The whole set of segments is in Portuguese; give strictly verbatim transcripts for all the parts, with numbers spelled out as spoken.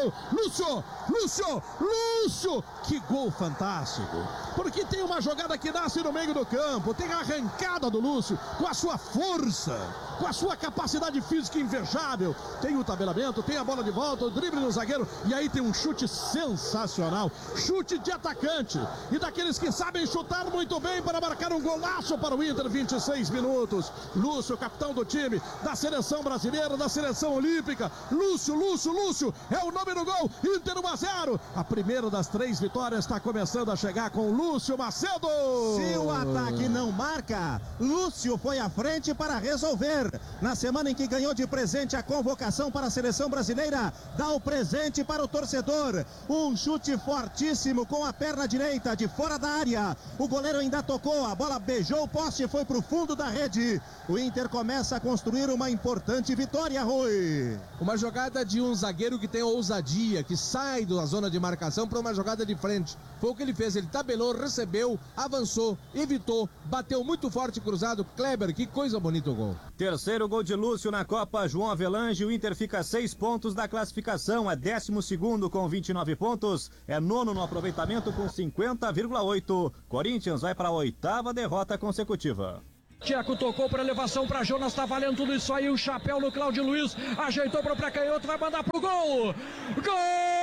Lúcio, Lúcio, Lúcio, Lúcio, que gol fantástico, porque tem uma jogada que nasce no meio do campo, tem a arrancada do Lúcio, com a sua força, com a sua capacidade física invejável, tem o tabelamento, tem a bola de volta, o drible do zagueiro, e aí tem um chute sensacional, chute de atacante, e daqueles que sabem chutar muito bem para marcar um golaço para o Inter, vinte e seis minutos, Lúcio, capitão do time, da seleção brasileira, da seleção olímpica, Lúcio, Lúcio, Lúcio, é o nome do gol, Inter um a zero, a primeira das três vitórias está começando a chegar com Lúcio Macedo. Se o ataque não marca, Lúcio foi à frente para resolver. Na semana em que ganhou de presente a convocação para a seleção brasileira, dá o presente para o torcedor. Um chute fortíssimo com a perna direita de fora da área. O goleiro ainda tocou, a bola beijou o poste e foi para o fundo da rede. O Inter começa a construir uma importante vitória, Rui. Uma jogada de um zagueiro que tem ousadia, que sai da zona de marcação para uma jogada de frente. Foi o que ele fez, ele tabelou, recebeu, avançou, evitou, bateu muito forte cruzado. Kleber, que coisa bonita o gol. Terceiro gol de Lúcio na Copa João Avelange, o Inter fica a seis pontos da classificação, é décimo segundo com vinte e nove pontos, é nono no aproveitamento com cinquenta vírgula oito. Corinthians vai para a oitava derrota consecutiva. Tcheco tocou para elevação para Jonas, tá valendo tudo isso aí, o chapéu no Cláudio Luiz, ajeitou para o pé canhoto, vai mandar pro gol! Gol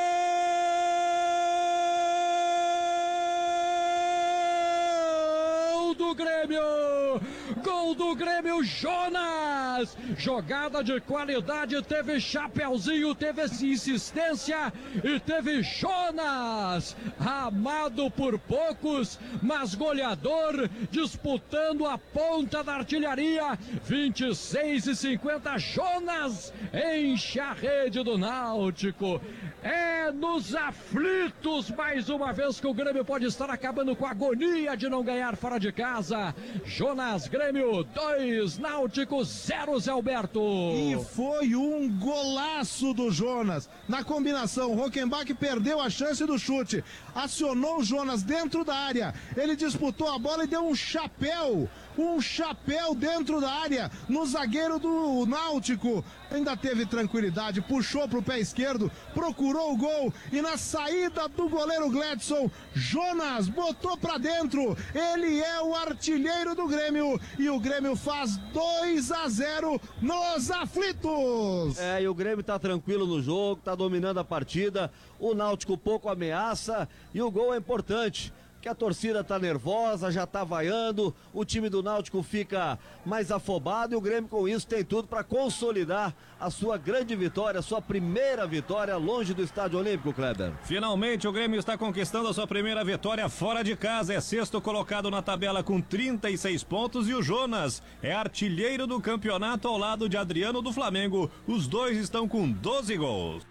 do Grêmio! Gol do Grêmio, Jonas! Jogada de qualidade, teve chapeuzinho, teve insistência e teve Jonas! Amado por poucos, mas goleador, disputando a ponta da artilharia, vinte e seis e cinquenta, Jonas enche a rede do Náutico. É nos aflitos, mais uma vez, que o Grêmio pode estar acabando com a agonia de não ganhar fora de casa. Jonas, Grêmio dois, Náutico zero, Zé Alberto. E foi um golaço do Jonas. Na combinação, Rockenbach perdeu a chance do chute, acionou o Jonas dentro da área, ele disputou a bola e deu um chapéu, um chapéu dentro da área no zagueiro do Náutico. Ainda teve tranquilidade, puxou pro pé esquerdo, procurou o gol e na saída do goleiro Gladson, Jonas botou pra dentro. Ele é o artilheiro do Grêmio e o Grêmio faz dois a zero nos aflitos. É, e o Grêmio tá tranquilo no jogo, tá dominando a partida, o Náutico pouco ameaça e o gol é importante. Que a torcida tá nervosa, já tá vaiando, o time do Náutico fica mais afobado e o Grêmio com isso tem tudo para consolidar a sua grande vitória, a sua primeira vitória longe do Estádio Olímpico, Kleber. Finalmente o Grêmio está conquistando a sua primeira vitória fora de casa, é sexto colocado na tabela com trinta e seis pontos e o Jonas é artilheiro do campeonato ao lado de Adriano do Flamengo, os dois estão com doze gols.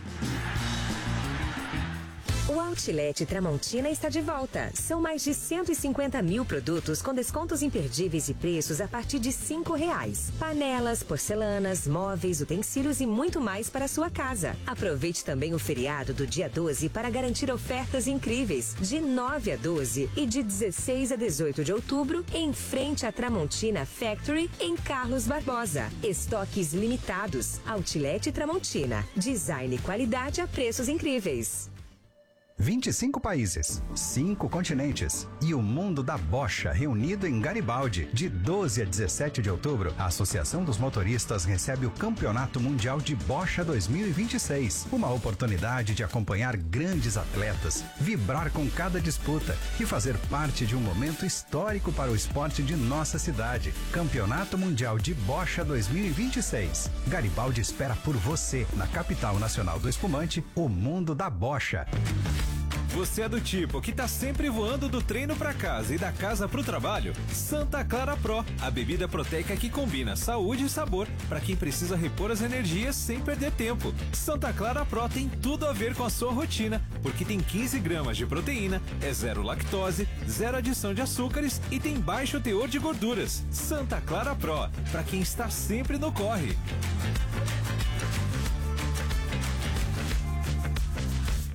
O Outlet Tramontina está de volta. São mais de cento e cinquenta mil produtos com descontos imperdíveis e preços a partir de cinco reais. Panelas, porcelanas, móveis, utensílios e muito mais para a sua casa. Aproveite também o feriado do dia doze para garantir ofertas incríveis. De nove a doze e de dezesseis a dezoito de outubro, em frente à Tramontina Factory, em Carlos Barbosa. Estoques limitados. Outlet Tramontina. Design e qualidade a preços incríveis. vinte e cinco países, cinco continentes e o mundo da bocha reunido em Garibaldi. De doze a dezessete de outubro, a Associação dos Motoristas recebe o Campeonato Mundial de Bocha dois mil e vinte e seis. Uma oportunidade de acompanhar grandes atletas, vibrar com cada disputa e fazer parte de um momento histórico para o esporte de nossa cidade. Campeonato Mundial de Bocha dois mil e vinte e seis. Garibaldi espera por você na capital nacional do espumante, o mundo da bocha. Você é do tipo que tá sempre voando do treino pra casa e da casa pro trabalho? Santa Clara Pro, a bebida proteica que combina saúde e sabor para quem precisa repor as energias sem perder tempo. Santa Clara Pro tem tudo a ver com a sua rotina, porque tem quinze gramas de proteína, é zero lactose, zero adição de açúcares e tem baixo teor de gorduras. Santa Clara Pro, para quem está sempre no corre. O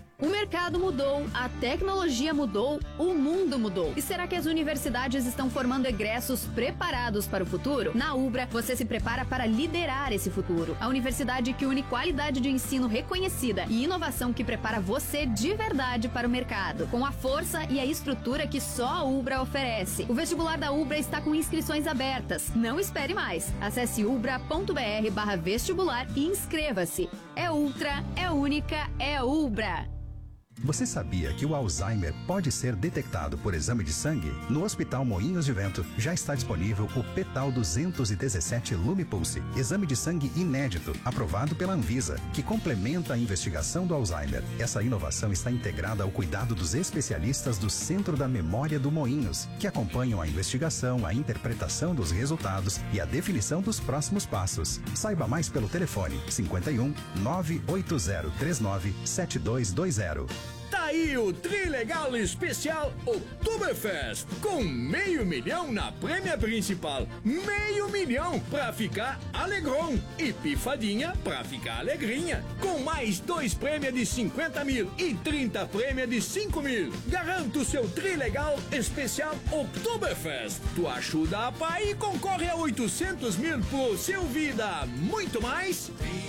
mercado mudou, a tecnologia mudou, o mundo mudou. E será que as universidades estão formando egressos preparados para o futuro? Na Ubra, você se prepara para liderar esse futuro. A universidade que une qualidade de ensino reconhecida e inovação que prepara você de verdade para o mercado, com a força e a estrutura que só a Ubra oferece. O vestibular da Ubra está com inscrições abertas. Não espere mais. Acesse ubra.br barra vestibular e inscreva-se. É ultra, é única, é Ubra. Você sabia que o Alzheimer pode ser detectado por exame de sangue? No Hospital Moinhos de Vento já está disponível o Petal duzentos e dezessete Lumipulse, exame de sangue inédito, aprovado pela Anvisa, que complementa a investigação do Alzheimer. Essa inovação está integrada ao cuidado dos especialistas do Centro da Memória do Moinhos, que acompanham a investigação, a interpretação dos resultados e a definição dos próximos passos. Saiba mais pelo telefone cinquenta e um, nove oito zero três nove, sete dois dois zero. Tá aí o Trilegal Especial Oktoberfest, com meio milhão na prêmia principal, meio milhão pra ficar alegrão e pifadinha pra ficar alegrinha, com mais dois prêmios de cinquenta mil e trinta prêmios de cinco mil. Garanta o seu Trilegal Especial Oktoberfest. Tu ajuda a pai e concorre a oitocentos mil pro seu vida. Muito mais?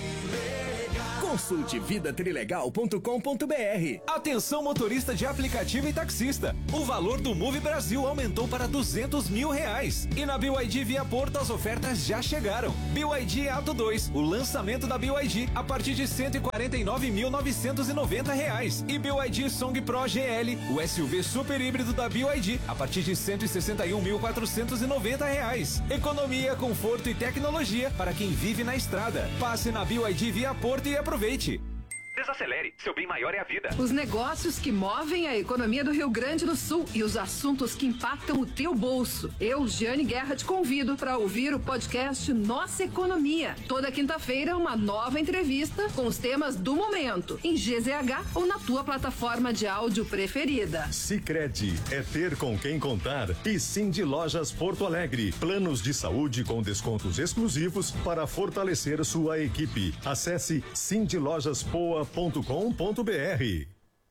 Consulte vida trilegal ponto com ponto b r. Atenção motorista de aplicativo e taxista. O valor do Move Brasil aumentou para duzentos mil reais. E na B Y D Via Porto as ofertas já chegaram. B Y D Auto dois, o lançamento da B Y D a partir de cento e quarenta e nove mil novecentos e noventa reais. E B Y D Song Pro G L, o S U V super híbrido da B Y D a partir de cento e sessenta e um mil quatrocentos e noventa reais. Economia, conforto e tecnologia para quem vive na estrada. Passe na B Y D Via Porto e aproveite. Desacelere, seu bem maior é a vida. Os negócios que movem a economia do Rio Grande do Sul e os assuntos que impactam o teu bolso. Eu, Giane Guerra, te convido para ouvir o podcast Nossa Economia. Toda quinta-feira, uma nova entrevista com os temas do momento, em G Z H ou na tua plataforma de áudio preferida. Sicredi é ter com quem contar. E Cindy Lojas Porto Alegre, planos de saúde com descontos exclusivos para fortalecer sua equipe. Acesse cindy lojas poa ponto com ponto b r.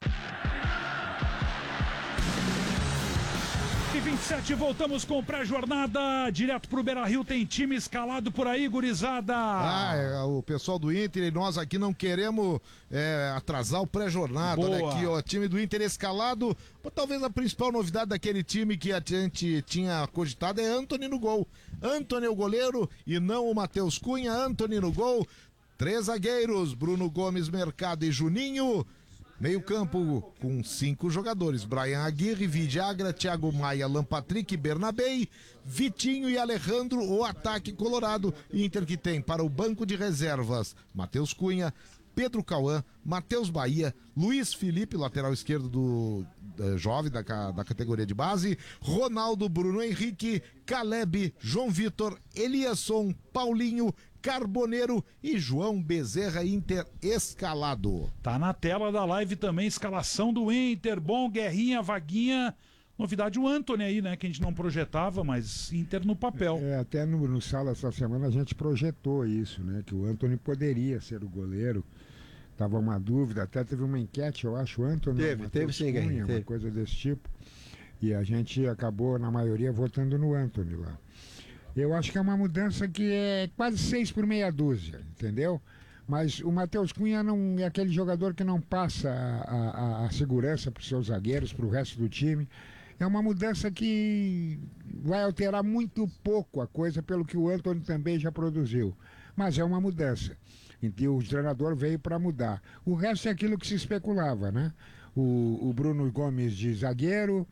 E vinte e sete, voltamos com pré-jornada, direto pro Beira-Rio, tem time escalado por aí, gurizada. Ah, é, o pessoal do Inter e nós aqui não queremos é, atrasar o pré-jornada. Olha aqui, ó, time do Inter escalado, talvez a principal novidade daquele time que a gente tinha cogitado é Antony no gol. Antony é o goleiro e não o Matheus Cunha. Antony no gol. Três zagueiros, Bruno Gomes, Mercado e Juninho. Meio campo com cinco jogadores, Brian Aguirre, Vidagra, Thiago Maia, Lampatrick, Bernabei, Vitinho e Alejandro. O ataque colorado, Inter que tem para o banco de reservas Matheus Cunha, Pedro Cauã, Matheus Bahia, Luiz Felipe, lateral esquerdo do uh, jovem da, da categoria de base, Ronaldo, Bruno Henrique, Caleb, João Vitor, Eliasson, Paulinho, Carboneiro e João Bezerra. Inter escalado. Tá na tela da live também, escalação do Inter. Bom, Guerrinha, Vaguinha. Novidade o Antony aí, né? Que a gente não projetava, mas Inter no papel. É, até no, no Sala essa semana a gente projetou isso, né? Que o Antony poderia ser o goleiro. Tava uma dúvida, até teve uma enquete, eu acho, o Antony. Teve, teve sim, Guerrinha. Uma coisa desse tipo. E a gente acabou, na maioria, votando no Antony lá. Eu acho que é uma mudança que é quase seis por meia dúzia, entendeu? Mas o Matheus Cunha não é aquele jogador que não passa a, a, a segurança para os seus zagueiros, para o resto do time. É uma mudança que vai alterar muito pouco a coisa, pelo que o Antony também já produziu. Mas é uma mudança. Então, o treinador veio para mudar. O resto é aquilo que se especulava, né? O, o Bruno Gomes de zagueiro,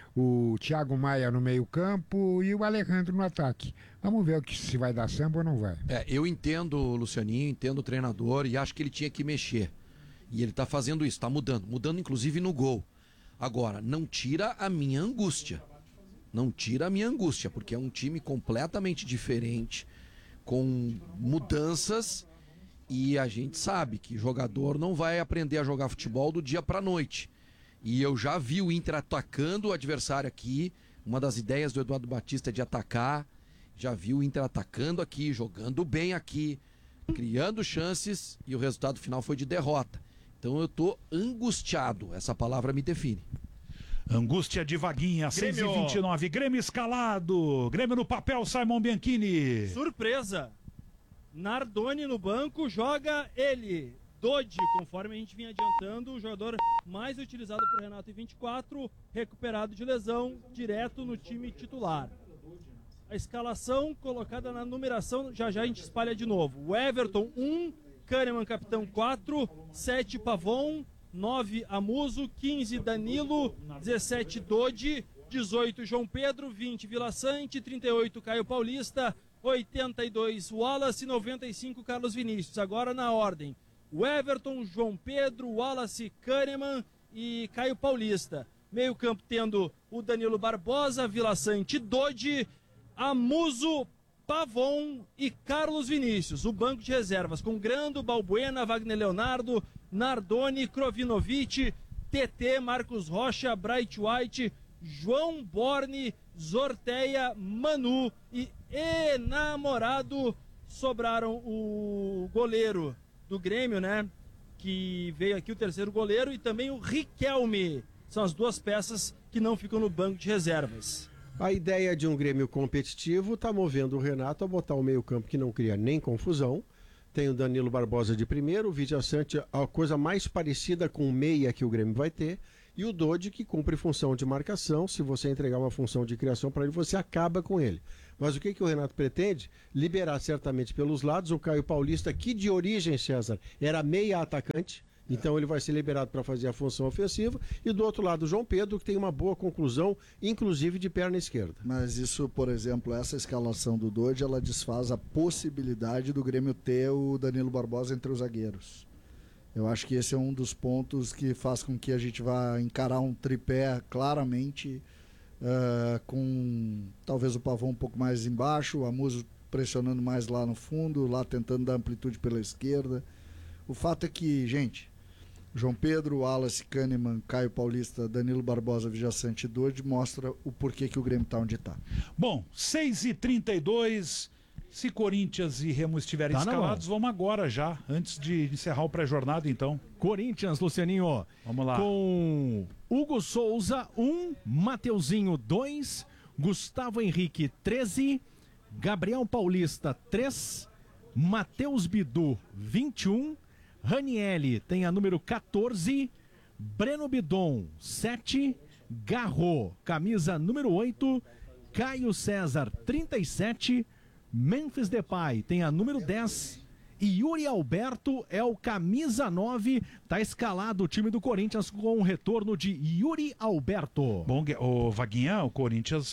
o Thiago Maia no meio campo e o Alejandro no ataque. Vamos ver o que, se vai dar samba ou não vai. É, eu entendo o Lucianinho, entendo o treinador e acho que ele tinha que mexer. E ele está fazendo isso, está mudando. Mudando inclusive no gol. Agora, não tira a minha angústia. Não tira a minha angústia, porque é um time completamente diferente, com mudanças. E a gente sabe que jogador não vai aprender a jogar futebol do dia para a noite. E eu já vi o Inter atacando o adversário aqui. Uma das ideias do Eduardo Batista é de atacar. Já vi o Inter atacando aqui, jogando bem aqui, criando chances, e o resultado final foi de derrota. Então eu tô angustiado, essa palavra me define. Angústia de Vaguinha, seis e vinte e nove. Grêmio escalado. Grêmio no papel, Simon Bianchini. Surpresa. Nardoni no banco, joga ele. Dodi, conforme a gente vinha adiantando, o jogador mais utilizado por Renato em vinte e quatro, recuperado de lesão, direto no time titular. A escalação colocada na numeração, já já a gente espalha de novo. O Everton, um, Kahneman, capitão, quatro, sete, Pavon, nove, Amuso, quinze, Danilo, dezessete, Dodi, dezoito, João Pedro, vinte, Vila Sante, trinta e oito, Caio Paulista, oitenta e dois, Wallace, noventa e cinco, Carlos Vinícius. Agora na ordem. O Everton, João Pedro, Wallace, Kahneman e Caio Paulista. Meio campo tendo o Danilo Barbosa, Vila Sante, Dodi, Amuso, Pavon e Carlos Vinícius. O banco de reservas com Grando, Balbuena, Wagner Leonardo, Nardoni, Krovinovic, T T, Marcos Rocha, Bright White, João Borne, Zorteia, Manu e Enamorado. Sobraram o goleiro do Grêmio, né? Que veio aqui o terceiro goleiro, e também o Riquelme. São as duas peças que não ficam no banco de reservas. A ideia de um Grêmio competitivo está movendo o Renato a botar o meio-campo que não cria nem confusão. Tem o Danilo Barbosa de primeiro, o Vidia Sante, a coisa mais parecida com o meia que o Grêmio vai ter, e o Dodi, que cumpre função de marcação. Se você entregar uma função de criação para ele, você acaba com ele. Mas o que, que o Renato pretende? Liberar certamente pelos lados o Caio Paulista, que de origem, César, era meia atacante. Então ele vai ser liberado para fazer a função ofensiva. E do outro lado o João Pedro, que tem uma boa conclusão, inclusive de perna esquerda. Mas isso, por exemplo, essa escalação do Dodi, ela desfaz a possibilidade do Grêmio ter o Danilo Barbosa entre os zagueiros. Eu acho que esse é um dos pontos que faz com que a gente vá encarar um tripé claramente, uh, com talvez o Pavão um pouco mais embaixo, o Amuso pressionando mais lá no fundo, lá tentando dar amplitude pela esquerda. O fato é que, gente, João Pedro, Wallace, Kahneman, Caio Paulista, Danilo Barbosa, Vijaçante e Dodi mostra o porquê que o Grêmio está onde está. Bom, seis e trinta e dois, se Corinthians e Remo estiverem Tá, escalados, vamos agora já, antes de encerrar o pré-jornada, então. Corinthians, Lucianinho. Vamos lá. Com Hugo Souza, um, Mateuzinho, dois, Gustavo Henrique, treze, Gabriel Paulista, três, Matheus Bidu, vinte e um, Ranielli tem a número quatorze, Breno Bidon, sete, Garro, camisa número oito, Caio César, trinta e sete, Memphis Depay tem a número dez e Yuri Alberto é o camisa nove, tá escalado o time do Corinthians com o retorno de Yuri Alberto. Bom, o Vaguinha, o Corinthians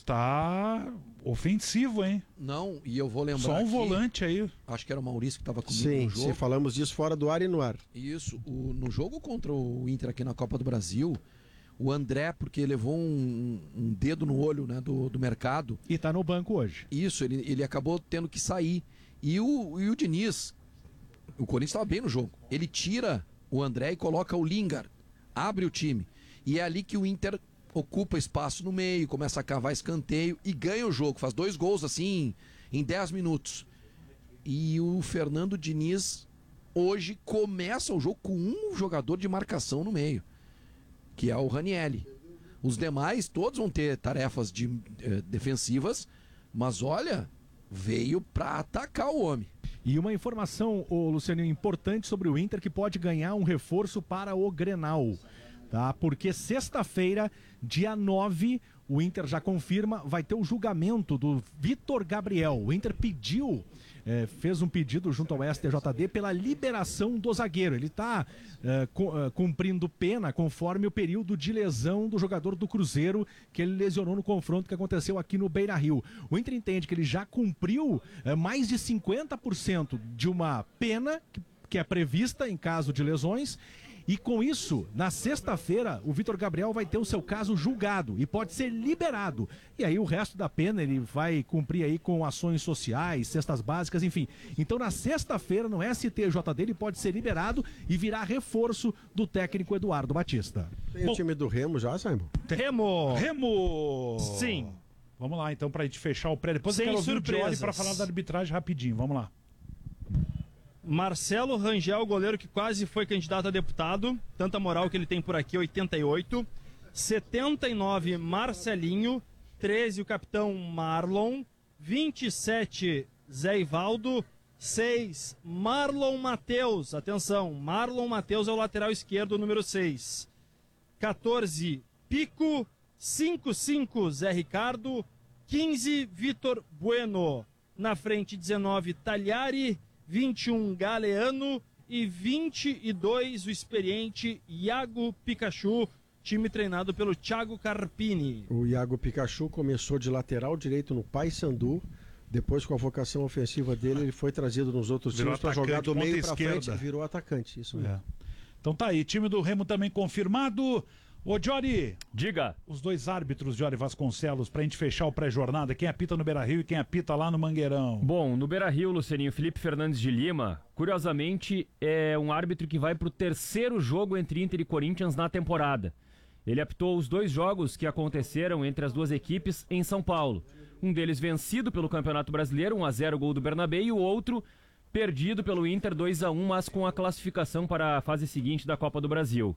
tá ofensivo, hein? Não, e eu vou lembrar Só um aqui, volante aí. Acho que era o Maurício que estava comigo Sim, no jogo. sim, falamos disso fora do ar e no ar. Isso, o, no jogo contra o Inter aqui na Copa do Brasil, o André, porque levou um, um dedo no olho, né, do, do mercado. E tá no banco hoje. Isso, ele, ele acabou tendo que sair. E o, e o Diniz, o Corinthians estava bem no jogo. Ele tira o André e coloca o Lingard, abre o time. E é ali que o Inter ocupa espaço no meio, começa a cavar escanteio e ganha o jogo. Faz dois gols assim em dez minutos. E o Fernando Diniz hoje começa o jogo com um jogador de marcação no meio, que é o Ranielli. Os demais todos vão ter tarefas de, eh, defensivas, mas olha, veio para atacar o homem. E uma informação, ô, Luciano, importante sobre o Inter, que pode ganhar um reforço para o Grenal, tá? Porque sexta-feira, dia nove, o Inter já confirma, vai ter o julgamento do Vitor Gabriel. O Inter pediu, eh, fez um pedido junto ao S T J D pela liberação do zagueiro. Ele está eh, cu- eh, cumprindo pena conforme o período de lesão do jogador do Cruzeiro, que ele lesionou no confronto que aconteceu aqui no Beira-Rio. O Inter entende que ele já cumpriu eh, mais de cinquenta por cento de uma pena que, que é prevista em caso de lesões. E com isso, na sexta-feira, o Vitor Gabriel vai ter o seu caso julgado e pode ser liberado. E aí o resto da pena ele vai cumprir aí com ações sociais, cestas básicas, enfim. Então na sexta-feira, no S T J D, ele pode ser liberado e virar reforço do técnico Eduardo Batista. Tem o time do Remo já, Simon? Remo! Remo! Sim. Vamos lá, então, pra gente fechar o pré. Depois Sem eu quero ouvir o Diori surpresas. pra falar da arbitragem rapidinho. Vamos lá. Marcelo Rangel, goleiro que quase foi candidato a deputado, tanta moral que ele tem por aqui, oitenta e oito. setenta e nove, Marcelinho. treze, o capitão Marlon. vinte e sete, Zé Ivaldo. seis, Marlon Mateus. Atenção, Marlon Mateus é o lateral esquerdo, número seis. quatorze, Pico. cinquenta e cinco, Zé Ricardo. quinze, Vitor Bueno. Na frente, dezenove, Talhari. vinte e um, Galeano. E vinte e dois, o experiente Iago Pikachu, time treinado pelo Thiago Carpini. O Iago Pikachu começou de lateral direito no Paysandu. Depois, com a vocação ofensiva dele, ele foi trazido nos outros Virou times para jogar do meio para esquerda. frente. Virou atacante, isso mesmo. É. Então tá aí, time do Remo também confirmado. Ô, Jory. Diga. Os dois árbitros, Jory Vasconcelos, pra gente fechar o pré-jornada. Quem apita no Beira-Rio e quem apita lá no Mangueirão? Bom, no Beira-Rio, Lucianinho, Felipe Fernandes de Lima, curiosamente, é um árbitro que vai pro terceiro jogo entre Inter e Corinthians na temporada. Ele apitou os dois jogos que aconteceram entre as duas equipes em São Paulo. Um deles vencido pelo Campeonato Brasileiro, um a zero gol do Bernabé, e o outro perdido pelo Inter dois a um, mas com a classificação para a fase seguinte da Copa do Brasil.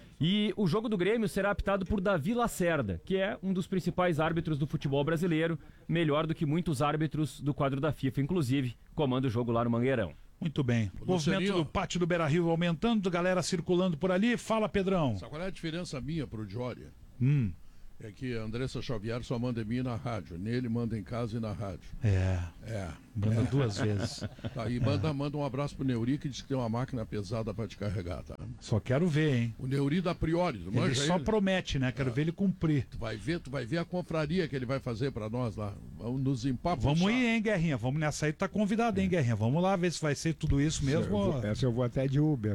E o jogo do Grêmio será apitado por Davi Lacerda, que é um dos principais árbitros do futebol brasileiro, melhor do que muitos árbitros do quadro da FIFA, inclusive comanda o jogo lá no Mangueirão. Muito bem. O movimento do pátio do Beira-Rio aumentando, galera circulando por ali. Fala, Pedrão. Sabe qual é a diferença minha pro Jory? Hum. É que a Andressa Xavier só manda em mim na rádio. Nele manda em casa e na rádio. É. É. Manda é. duas vezes. Tá, e manda, manda um abraço pro Neuri, que diz que tem uma máquina pesada pra te carregar, tá? Só quero ver, hein? O Neuri da Priori, tu Ele manja só ele? promete, né? Quero É. ver ele cumprir. Tu vai ver, tu vai ver a confraria que ele vai fazer pra nós lá. Vamos nos empapos. Vamos ir, hein, Guerrinha? Vamos nessa aí, tu tá convidado, hein, Guerrinha? Vamos lá ver se vai ser tudo isso mesmo. Eu vou, essa eu vou até de Uber.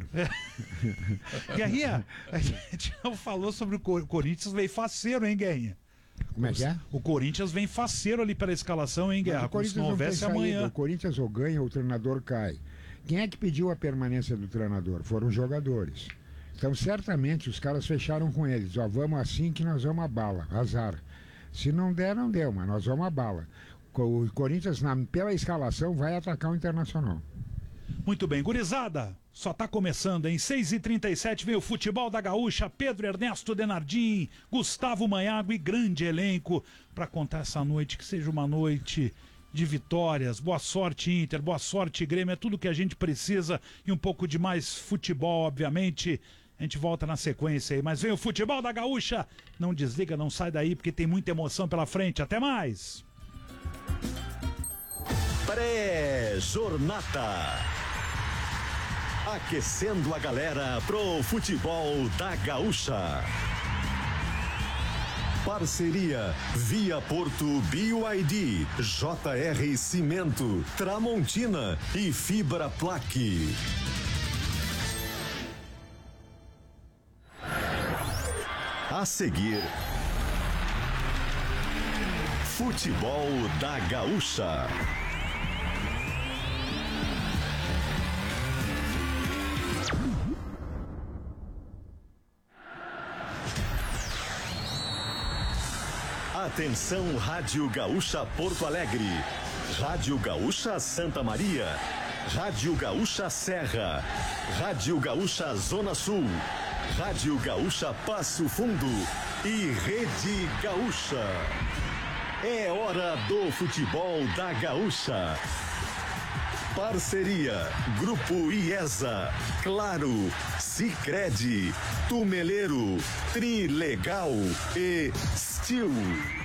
Guerrinha, a gente não falou sobre o Cor- Corinthians, veio faceiro, hein, Guerrinha? Como é que é? O Corinthians vem faceiro ali pela escalação, hein, Guerra? Mas o Como se Corinthians não não tem houvesse saída. amanhã. O Corinthians ou ganha ou o treinador cai. Quem é que pediu a permanência do treinador? Foram os jogadores. Então, certamente, os caras fecharam com eles. Ó, vamos assim que nós vamos a bala. Azar. Se não der, não deu, mas nós vamos a bala. O Corinthians, na, pela escalação, vai atacar o Internacional. Muito bem, gurizada, só tá começando, em seis e trinta e sete vem o Futebol da Gaúcha, Pedro Ernesto Denardim, Gustavo Manhago e grande elenco para contar essa noite, que seja uma noite de vitórias. Boa sorte, Inter, boa sorte, Grêmio, é tudo que a gente precisa e um pouco de mais futebol, obviamente. A gente volta na sequência aí, mas vem o Futebol da Gaúcha, não desliga, não sai daí, porque tem muita emoção pela frente, até mais! Pré-jornada. Aquecendo a galera pro futebol da Gaúcha. Parceria Via Porto B Y D, J R Cimento, Tramontina e Fibra Plaque. A seguir, Futebol da Gaúcha. Atenção, Rádio Gaúcha Porto Alegre, Rádio Gaúcha Santa Maria, Rádio Gaúcha Serra, Rádio Gaúcha Zona Sul, Rádio Gaúcha Passo Fundo e Rede Gaúcha. É hora do futebol da Gaúcha. Parceria Grupo IESA, Claro, Sicredi, Tumeleiro, Trilegal e Steel.